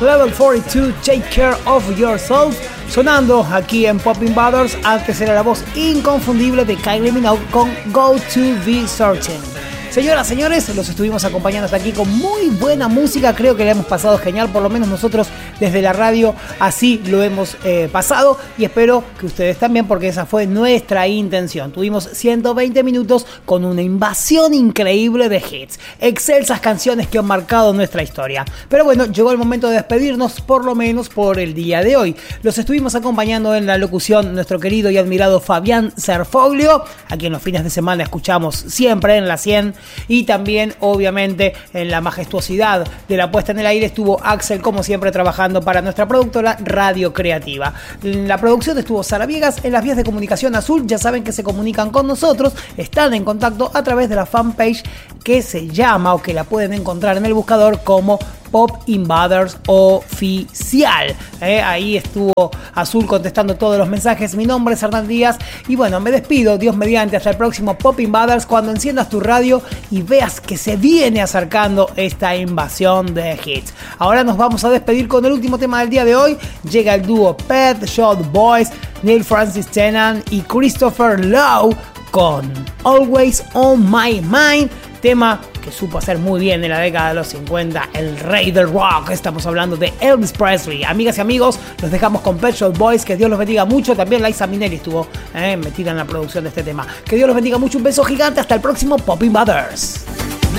Level 42, Take Care of Yourself, sonando aquí en Pop Invaders. Antes era la voz inconfundible de Kylie Minogue con Go To Be Certain. Señoras, señores, los estuvimos acompañando hasta aquí con muy buena música. Creo que le hemos pasado genial, por lo menos nosotros desde la radio así lo hemos pasado, y espero que ustedes también, porque esa fue nuestra intención. Tuvimos 120 minutos con una invasión increíble de hits, excelsas canciones que han marcado nuestra historia. Pero bueno, llegó el momento de despedirnos, por lo menos por el día de hoy. Los estuvimos acompañando en la locución nuestro querido y admirado Fabián Serfoglio, a quien los fines de semana escuchamos siempre en la 100. Y también, obviamente, en la majestuosidad de la puesta en el aire estuvo Axel, como siempre, trabajando para nuestra productora Radio Creativa. En la producción estuvo Sara Viegas. En las vías de comunicación azul, ya saben que se comunican con nosotros, están en contacto a través de la fanpage que se llama, o que la pueden encontrar en el buscador como Pop Invaders Oficial. Ahí estuvo Azul contestando todos los mensajes. Mi nombre es Hernán Díaz y bueno, me despido, Dios mediante, hasta el próximo Pop Invaders, cuando enciendas tu radio y veas que se viene acercando esta invasión de hits. Ahora nos vamos a despedir con el último tema del día de hoy. Llega el dúo Pet Shop Boys, Neil Francis Tennant y Christopher Lowe con Always On My Mind, tema que supo hacer muy bien en la década de los 50, el rey del rock. Estamos hablando de Elvis Presley. Amigas y amigos, los dejamos con Pet Shop Boys. Que Dios los bendiga mucho. También Liza Minnelli estuvo metida en la producción de este tema. Que Dios los bendiga mucho. Un beso gigante. Hasta el próximo Pop Invaders.